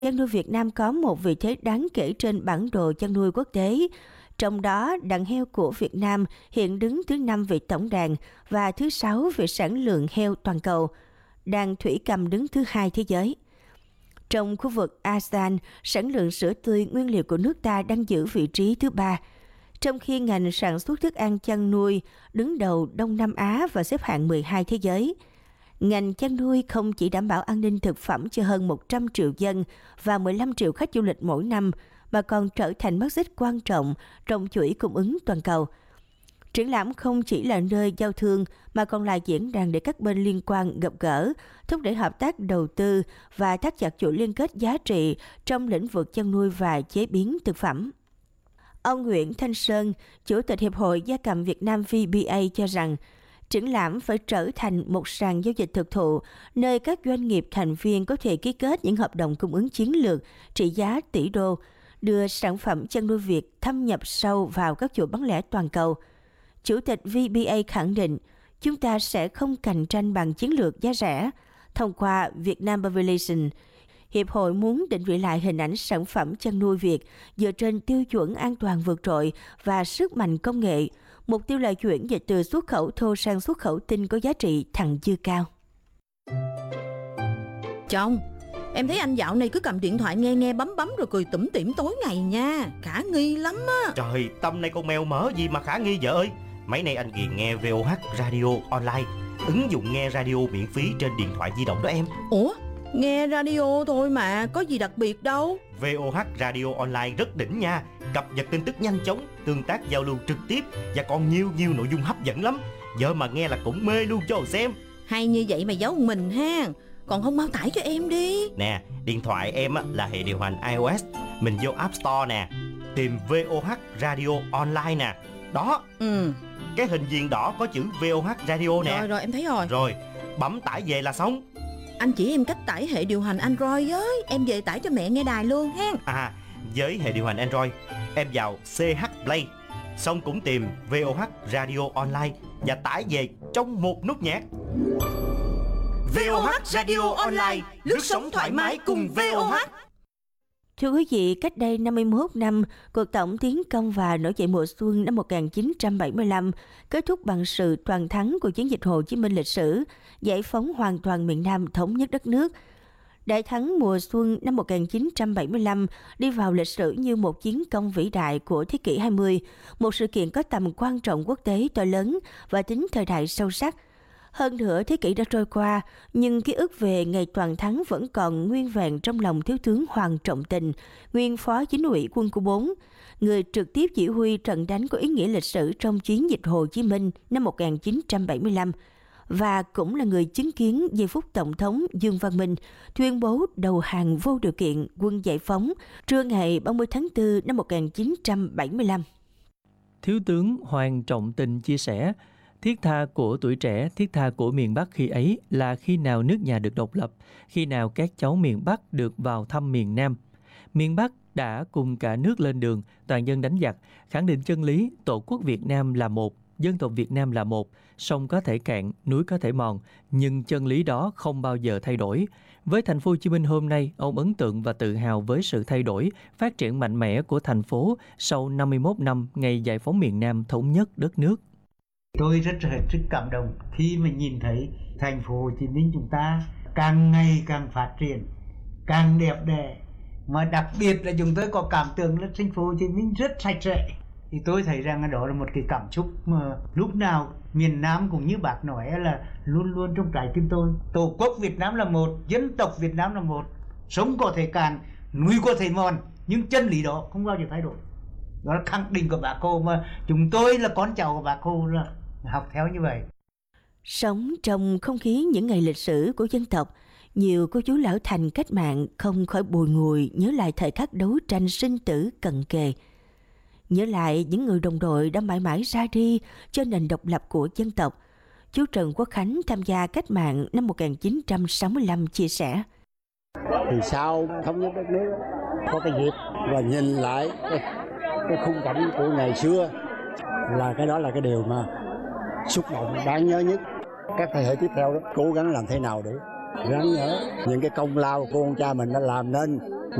Chăn nuôi Việt Nam có một vị thế đáng kể trên bản đồ chăn nuôi quốc tế. Trong đó, đàn heo của Việt Nam hiện đứng thứ 5 về tổng đàn và thứ 6 về sản lượng heo toàn cầu. Đàn thủy cầm đứng thứ 2 thế giới. Trong khu vực ASEAN, sản lượng sữa tươi nguyên liệu của nước ta đang giữ vị trí thứ 3, trong khi ngành sản xuất thức ăn chăn nuôi đứng đầu Đông Nam Á và xếp hạng 12 thế giới. Ngành chăn nuôi không chỉ đảm bảo an ninh thực phẩm cho hơn 100 triệu dân và 15 triệu khách du lịch mỗi năm, mà còn trở thành mắt xích quan trọng trong chuỗi cung ứng toàn cầu. Triển lãm không chỉ là nơi giao thương mà còn là diễn đàn để các bên liên quan gặp gỡ, thúc đẩy hợp tác đầu tư và thắt chặt chuỗi liên kết giá trị trong lĩnh vực chăn nuôi và chế biến thực phẩm. Ông Nguyễn Thanh Sơn, Chủ tịch Hiệp hội Gia cầm Việt Nam VBA cho rằng, triển lãm phải trở thành một sàn giao dịch thực thụ, nơi các doanh nghiệp thành viên có thể ký kết những hợp đồng cung ứng chiến lược trị giá tỷ đô, đưa sản phẩm chăn nuôi Việt thâm nhập sâu vào các chuỗi bán lẻ toàn cầu. Chủ tịch VBA khẳng định, chúng ta sẽ không cạnh tranh bằng chiến lược giá rẻ. Thông qua Vietnam Pavilion, Hiệp hội muốn định vị lại hình ảnh sản phẩm chăn nuôi Việt dựa trên tiêu chuẩn an toàn vượt trội và sức mạnh công nghệ. Mục tiêu là chuyển dịch từ xuất khẩu thô sang xuất khẩu tinh có giá trị thặng dư cao. Chồng, em thấy anh dạo này cứ cầm điện thoại nghe bấm rồi cười tủm tỉm tối ngày nha. Khả nghi lắm á. Trời, tâm này con mèo mỡ gì mà khả nghi vợ ơi. Mấy nay anh ghiền nghe VOH Radio Online, ứng dụng nghe radio miễn phí trên điện thoại di động đó em. Ủa, nghe radio thôi mà, có gì đặc biệt đâu. VOH Radio Online rất đỉnh nha. Cập nhật tin tức nhanh chóng, tương tác giao lưu trực tiếp và còn nhiều nội dung hấp dẫn lắm. Vợ mà nghe là cũng mê luôn cho xem. Hay như vậy mà giấu mình ha. Còn không mau tải cho em đi. Nè, điện thoại em là hệ điều hành iOS. Mình vô App Store nè, tìm VOH Radio Online nè. Đó, cái hình viền đỏ có chữ VOH Radio nè. Rồi em thấy rồi. Rồi, bấm tải về là xong. Anh chỉ em cách tải hệ điều hành Android với. Em về tải cho mẹ nghe đài luôn ha. Với hệ điều hành Android, em vào CH Play, xong cũng tìm VOH Radio Online và tải về trong một nút nhạc. VOH Radio Online, lướt sóng thoải mái cùng VOH. Thưa quý vị, cách đây 51 năm, cuộc tổng tiến công và nổi dậy mùa xuân năm 1975 kết thúc bằng sự toàn thắng của chiến dịch Hồ Chí Minh lịch sử, giải phóng hoàn toàn miền Nam, thống nhất đất nước. Đại thắng mùa xuân năm 1975 đi vào lịch sử như một chiến công vĩ đại của thế kỷ 20, một sự kiện có tầm quan trọng quốc tế to lớn và tính thời đại sâu sắc. Hơn nửa thế kỷ đã trôi qua, nhưng ký ức về ngày toàn thắng vẫn còn nguyên vẹn trong lòng Thiếu tướng Hoàng Trọng Tình, nguyên Phó Chính ủy Quân khu 4, người trực tiếp chỉ huy trận đánh có ý nghĩa lịch sử trong chiến dịch Hồ Chí Minh năm 1975, và cũng là người chứng kiến giây phút Tổng thống Dương Văn Minh tuyên bố đầu hàng vô điều kiện quân giải phóng trưa ngày 30 tháng 4 năm 1975. Thiếu tướng Hoàng Trọng Tình chia sẻ, thiết tha của tuổi trẻ, thiết tha của miền Bắc khi ấy là khi nào nước nhà được độc lập, khi nào các cháu miền Bắc được vào thăm miền Nam. Miền Bắc đã cùng cả nước lên đường, toàn dân đánh giặc, khẳng định chân lý Tổ quốc Việt Nam là một, dân tộc Việt Nam là một, sông có thể cạn, núi có thể mòn, nhưng chân lý đó không bao giờ thay đổi. Với thành phố Hồ Chí Minh hôm nay, ông ấn tượng và tự hào với sự thay đổi, phát triển mạnh mẽ của thành phố sau 51 năm ngày giải phóng miền Nam, thống nhất đất nước. Tôi rất cảm động khi mà nhìn thấy thành phố Hồ Chí Minh chúng ta càng ngày càng phát triển, càng đẹp đẽ, mà đặc biệt là chúng tôi có cảm tưởng là thành phố Hồ Chí Minh rất sạch sẽ. Thì tôi thấy rằng đó là một cái cảm xúc mà lúc nào miền Nam cũng như bác nói là luôn luôn trong trái tim tôi. Tổ quốc Việt Nam là một, dân tộc Việt Nam là một, sông có thể cạn, núi có thể mòn, nhưng chân lý đó không bao giờ thay đổi. Đó là khẳng định của Bác Hồ mà chúng tôi là con cháu của Bác Hồ là học theo như vậy. Sống trong không khí những ngày lịch sử của dân tộc, nhiều cô chú lão thành cách mạng không khỏi bùi ngùi nhớ lại thời khắc đấu tranh sinh tử cận kề. Nhớ lại những người đồng đội đã mãi mãi ra đi cho nền độc lập của dân tộc. Chú Trần Quốc Khánh tham gia cách mạng năm 1965 chia sẻ. Thì sau thống nhất đất nước có cái dịp và nhìn lại cái khung cảnh của ngày xưa, là cái đó là cái điều mà xúc động đáng nhớ nhất. Các thế hệ tiếp theo đó cố gắng làm thế nào để gắng nhớ những cái công lao của ông cha mình đã làm nên